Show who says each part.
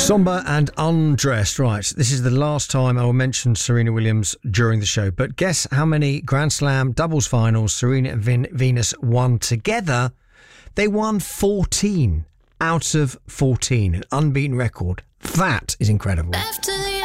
Speaker 1: Somber and Undressed. Right, this is the last time I will mention Serena Williams during the show. But guess how many Grand Slam doubles finals Serena and Venus won together? They won 14 out of 14. An unbeaten record. That is incredible.